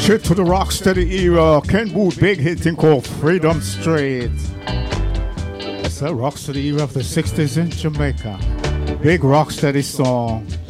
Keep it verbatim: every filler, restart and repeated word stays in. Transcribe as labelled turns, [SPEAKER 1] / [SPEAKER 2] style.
[SPEAKER 1] Straight to the rocksteady era. Ken Boothe, big hit thing called Freedom Street. It's a rocksteady era of the sixties in Jamaica. Big rocksteady song.